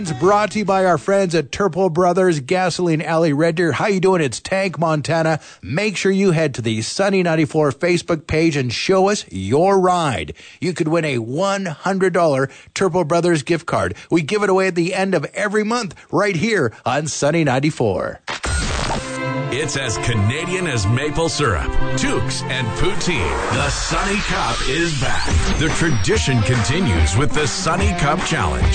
It's brought to you by our friends at Turple Brothers Gasoline Alley, Red Deer. How you doing? It's Tank Montana. Make sure you head to the Sunny 94 Facebook page and show us your ride. You could win a $100 Turple Brothers gift card. We give it away at the end of every month right here on Sunny 94. It's as Canadian as maple syrup, toques, and poutine. The Sunny Cup is back. The tradition continues with the Sunny Cup Challenge.